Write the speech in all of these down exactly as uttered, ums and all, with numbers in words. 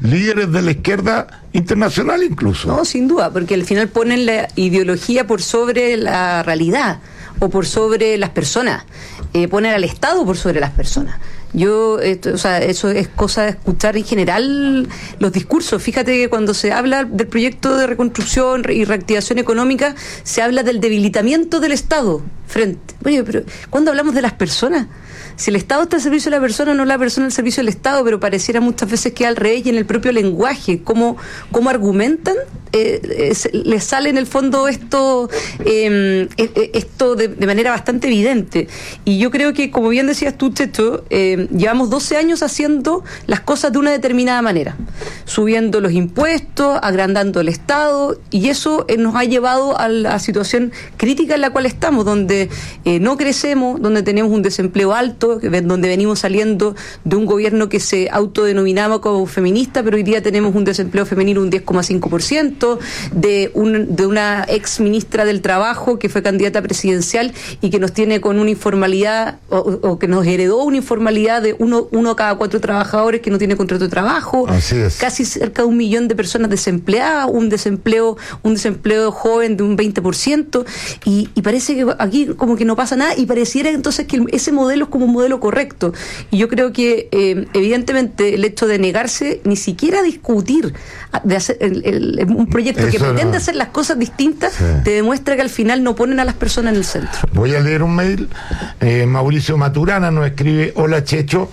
líderes de la izquierda internacional incluso. No, sin duda, porque al final ponen la ideología por sobre la realidad o por sobre las personas, eh, ponen al Estado por sobre las personas. Yo, esto, o sea, eso es cosa de escuchar en general los discursos. Fíjate que cuando se habla del proyecto de reconstrucción y reactivación económica, se habla del debilitamiento del Estado frente. Oye, pero ¿cuándo hablamos de las personas? Si el Estado está al servicio de la persona, no la persona al servicio del Estado, pero pareciera muchas veces que al revés, y en el propio lenguaje, cómo, cómo argumentan, eh, es, les sale en el fondo esto, eh, esto de, de manera bastante evidente. Y yo creo que, como bien decías tú, Checho, eh, llevamos doce años haciendo las cosas de una determinada manera, subiendo los impuestos, agrandando el Estado, y eso eh, nos ha llevado a la situación crítica en la cual estamos, donde eh, no crecemos, donde tenemos un desempleo alto, donde venimos saliendo de un gobierno que se autodenominaba como feminista, pero hoy día tenemos un desempleo femenino un diez coma cinco por ciento, de, un, de una ex ministra del Trabajo que fue candidata presidencial y que nos tiene con una informalidad, o, o que nos heredó una informalidad de uno, uno cada cuatro trabajadores que no tiene contrato de trabajo, casi cerca de un millón de personas desempleadas, un desempleo, un desempleo joven de un veinte por ciento, y, y parece que aquí como que no pasa nada, y pareciera entonces que ese modelo es como un modelo correcto. Y yo creo que eh, evidentemente el hecho de negarse ni siquiera a discutir de hacer el, el, un proyecto Eso que pretende no. hacer las cosas distintas, sí. te demuestra que al final no ponen a las personas en el centro. Voy a leer un mail. eh, Mauricio Maturana nos escribe: hola Checho,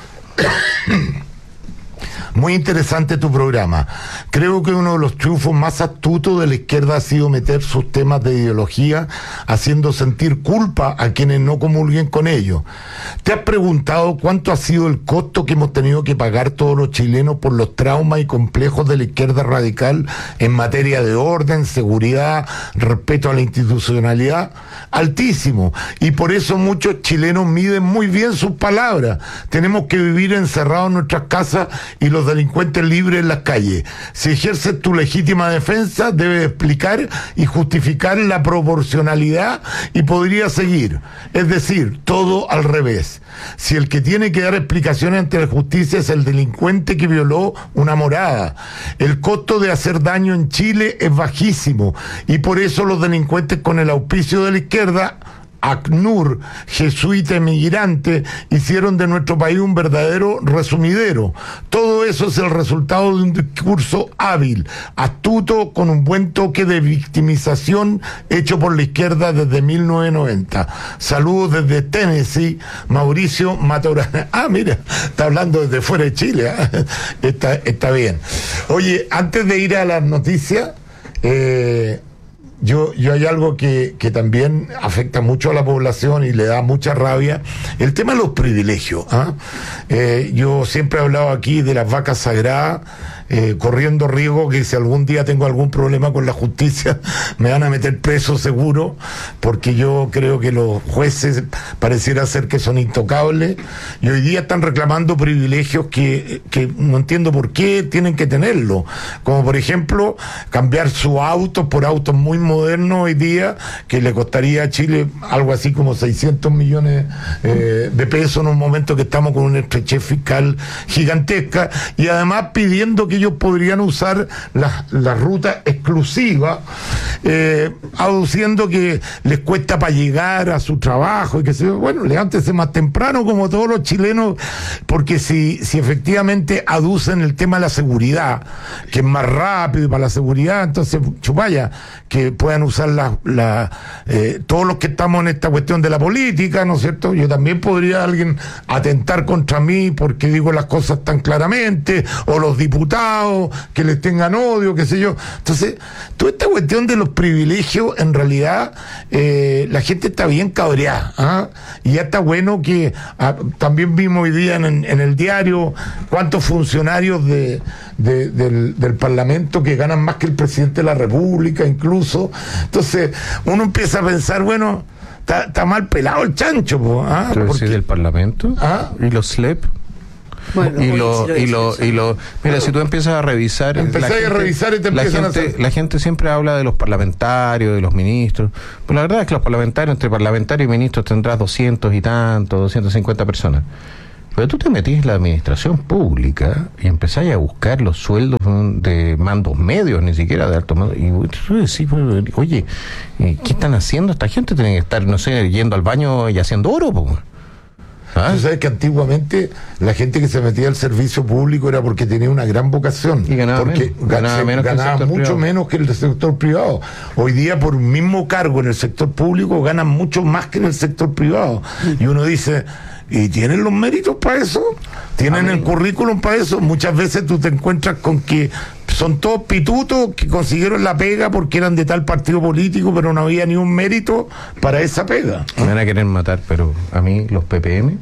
muy interesante tu programa. Creo que uno de los triunfos más astutos de la izquierda ha sido meter sus temas de ideología, haciendo sentir culpa a quienes no comulguen con ellos. ¿Te has preguntado cuánto ha sido el costo que hemos tenido que pagar todos los chilenos por los traumas y complejos de la izquierda radical en materia de orden, seguridad, respeto a la institucionalidad? Altísimo. Y por eso muchos chilenos miden muy bien sus palabras. Tenemos que vivir encerrados en nuestras casas y los delincuentes libres en las calles. Si ejerces tu legítima defensa, debes explicar y justificar la proporcionalidad, y podría seguir. Es decir, todo al revés. Si el que tiene que dar explicaciones ante la justicia es el delincuente que violó una morada, el costo de hacer daño en Chile es bajísimo, y por eso los delincuentes con el auspicio de la izquierda, ACNUR, jesuita emigrante, hicieron de nuestro país un verdadero resumidero. Todo eso es el resultado de un discurso hábil, astuto, con un buen toque de victimización hecho por la izquierda desde mil novecientos noventa. Saludos desde Tennessee, Mauricio Maturana. Ah, mira, está hablando desde fuera de Chile, ¿eh? está, está bien. Oye, antes de ir a las noticias, eh, Yo, yo hay algo que, que también afecta mucho a la población y le da mucha rabia: el tema de los privilegios. ¿ah? Eh, yo siempre he hablado aquí de las vacas sagradas, eh, corriendo riesgo que si algún día tengo algún problema con la justicia me van a meter preso seguro, porque yo creo que los jueces pareciera ser que son intocables, y hoy día están reclamando privilegios que, que no entiendo por qué tienen que tenerlo, como por ejemplo cambiar sus autos por autos muy moderno hoy día, que le costaría a Chile algo así como seiscientos millones eh, de pesos en un momento que estamos con una estrechez fiscal gigantesca, y además pidiendo que ellos podrían usar las la rutas exclusivas, eh, aduciendo que les cuesta para llegar a su trabajo y que se, bueno, levántese más temprano como todos los chilenos, porque si, si efectivamente aducen el tema de la seguridad, que es más rápido y para la seguridad, entonces chupaya, que puedan usar la, la, eh, todos los que estamos en esta cuestión de la política, ¿no es cierto? Yo también podría alguien atentar contra mí porque digo las cosas tan claramente, o los diputados que les tengan odio, qué sé yo. Entonces, toda esta cuestión de los privilegios, en realidad, eh, la gente está bien cabreada, ¿ah? Y ya está bueno que ah, también vimos hoy día en, en el diario cuántos funcionarios de, de, del, del Parlamento que ganan más que el presidente de la República, incluso. Entonces, uno empieza a pensar, bueno, está, está mal pelado el chancho, po, ¿ah? ¿Pero porque, del Parlamento? ¿Ah? ¿Y los S L E P? Bueno, y lo, y lo, y lo, mira, bueno, si tú empiezas a revisar, empezás a revisar y te la gente, a hacer... la gente siempre habla de los parlamentarios, de los ministros, pues la verdad es que los parlamentarios, entre parlamentarios y ministros tendrás doscientos y tantos, doscientas cincuenta personas. Pero tú te metís en la administración pública y empezáis a buscar los sueldos de mandos medios, ni siquiera de alto mando. Y tú decís, oye, ¿qué están haciendo esta gente? Tienen que estar, no sé, yendo al baño y haciendo oro, po. ¿Ah? Tú sabes que antiguamente la gente que se metía al servicio público era porque tenía una gran vocación. Y ganaba porque menos. Ganaba, menos ganaba mucho privado. menos que el sector privado. Hoy día, por un mismo cargo en el sector público, ganan mucho más que en el sector privado. Y uno dice... ¿Y tienen los méritos para eso? ¿Tienen Amén. el currículum para eso? Muchas veces tú te encuentras con que son todos pitutos que consiguieron la pega porque eran de tal partido político, pero no había ni un mérito para esa pega. Me van a querer matar, pero a mí los P P M...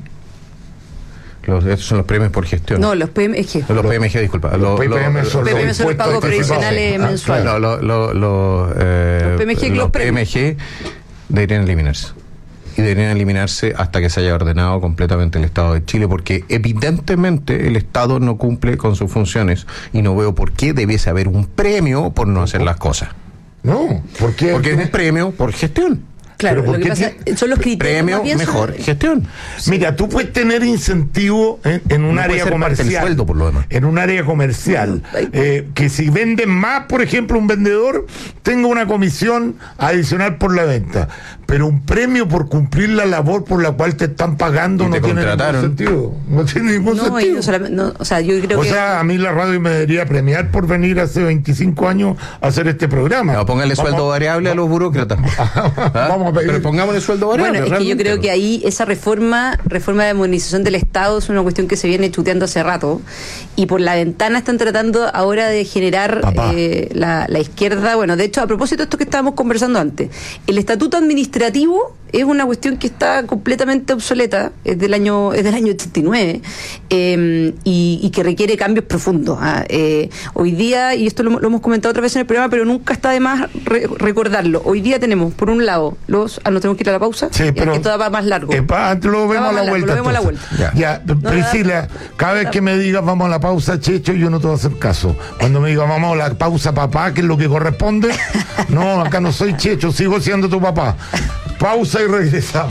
Los, estos son los premios por gestión. No, los P M G. Los P M G, disculpa. Los P M G son los, los, los pagos previsionales ah, mensuales. Claro, lo, lo, lo, eh, los P M G, los los P M G deberían eliminarse. Y deberían eliminarse hasta que se haya ordenado completamente el Estado de Chile, porque evidentemente el Estado no cumple con sus funciones y no veo por qué debiese haber un premio por no hacer las cosas. No, ¿por qué? Porque es un premio por gestión. Claro, lo que pasa son los criterios. Premio mejor son... gestión. Sí. Mira, tú puedes tener incentivo en, en un no área comercial. El sueldo, por lo demás. En un área comercial. Eh, que si venden más, por ejemplo, un vendedor tenga una comisión adicional por la venta. Pero un premio por cumplir la labor por la cual te están pagando no tiene ningún sentido. No tiene ningún no, sentido. No, no, o sea, yo creo o que... sea, a mí la radio me debería premiar por venir hace veinticinco años a hacer este programa. No, póngale vamos, sueldo variable vamos, a los burócratas. ¿Ah? Vamos a pedir. Pero pongámosle sueldo variable. Bueno, es que yo creo que ahí esa reforma, reforma de modernización del Estado es una cuestión que se viene chuteando hace rato. Y por la ventana están tratando ahora de generar eh, la, la izquierda. Bueno, de hecho, a propósito de esto que estábamos conversando antes, el estatuto administrativo es una cuestión que está completamente obsoleta, es del año es del año ochenta y nueve, eh, y, y que requiere cambios profundos. ¿ah? Eh, hoy día, y esto lo, lo hemos comentado otra vez en el programa, pero nunca está de más re, recordarlo, hoy día tenemos, por un lado, los ah, ¿nos tenemos que ir a la pausa? Sí, pero que todo va más largo. Eh, pa, lo vemos a la vuelta. Lo vemos a la vuelta. Ya, ya no, Priscila, cada vez que me digas vamos a la pausa, Checho, yo no te voy a hacer caso. Cuando me digas vamos a la pausa, papá, que es lo que corresponde, no, acá no soy Checho, sigo siendo tu papá. Pausa y regresamos.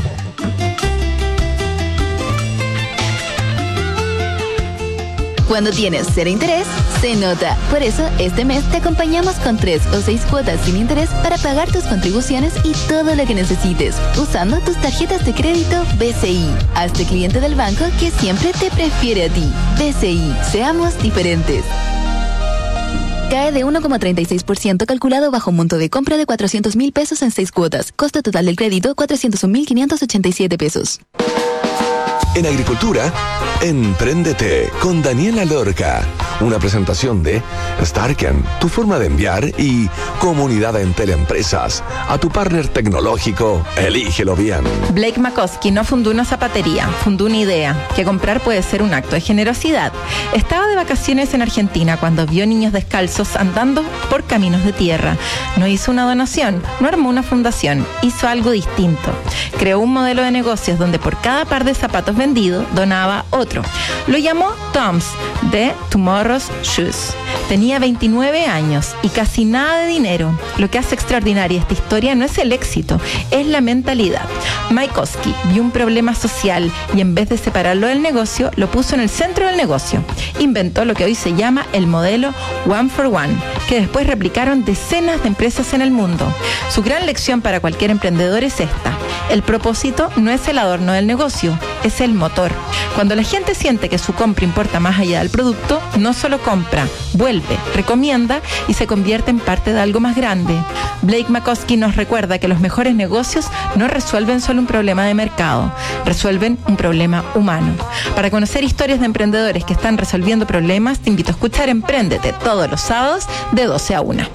Cuando tienes cero interés, se nota. Por eso, este mes te acompañamos con tres o seis cuotas sin interés para pagar tus contribuciones y todo lo que necesites, usando tus tarjetas de crédito B C I. Hazte cliente del banco que siempre te prefiere a ti. B C I, seamos diferentes. Cae de uno coma treinta y seis por ciento calculado bajo un monto de compra de cuatrocientos mil pesos en seis cuotas. Costo total del crédito, cuatrocientos un mil quinientos ochenta y siete pesos. En Agricultura, Empréndete con Daniela Lorca. Una presentación de Starken, tu forma de enviar, y Comunidad en Teleempresas. A tu partner tecnológico, elígelo bien. Blake McCoskey no fundó una zapatería, fundó una idea, que comprar puede ser un acto de generosidad. Estaba de vacaciones en Argentina cuando vio niños descalzos andando por caminos de tierra. No hizo una donación, no armó una fundación, hizo algo distinto. Creó un modelo de negocios donde por cada par de zapatos vendido donaba otro. Lo llamó Tom's, de Tomorrow's Shoes. Tenía veintinueve años y casi nada de dinero. Lo que hace extraordinaria esta historia no es el éxito, es la mentalidad. Mike Oski vio un problema social y en vez de separarlo del negocio, lo puso en el centro del negocio. Inventó lo que hoy se llama el modelo One for One, que después replicaron decenas de empresas en el mundo. Su gran lección para cualquier emprendedor es esta: el propósito no es el adorno del negocio, es el motor. Cuando la gente siente que su compra importa más allá del producto, no solo compra, vuelve, recomienda y se convierte en parte de algo más grande. Blake McCoskey nos recuerda que los mejores negocios no resuelven solo un problema de mercado, resuelven un problema humano. Para conocer historias de emprendedores que están resolviendo problemas, te invito a escuchar Empréndete todos los sábados de doce a una.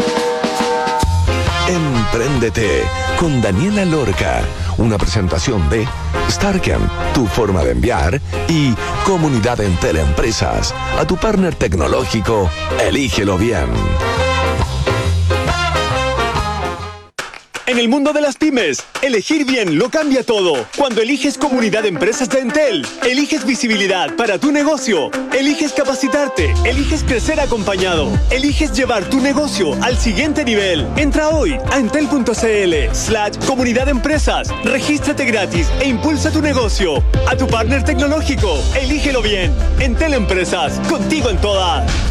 Empréndete con Daniela Lorca. Una presentación de Starken, tu forma de enviar, y Comunidad en Teleempresas. A tu partner tecnológico, elígelo bien. En el mundo de las pymes, elegir bien lo cambia todo. Cuando eliges Comunidad de Empresas de Entel, eliges visibilidad para tu negocio, eliges capacitarte, eliges crecer acompañado, eliges llevar tu negocio al siguiente nivel. Entra hoy a entel.cl slash comunidad de empresas, regístrate gratis e impulsa tu negocio. A tu partner tecnológico, elígelo bien. Entel Empresas, contigo en todas.